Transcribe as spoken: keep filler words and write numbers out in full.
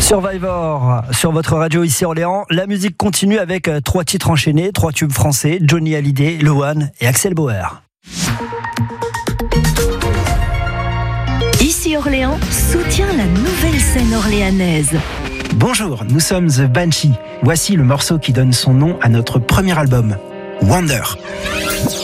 Survivor sur votre radio ici Orléans. La musique continue avec euh, trois titres enchaînés, trois tubes français, Johnny Hallyday, Loane et Axel Bauer. Ici Orléans soutient la nouvelle scène orléanaise. Bonjour, nous sommes The Banshee. Voici le morceau qui donne son nom à notre premier album, Wonder.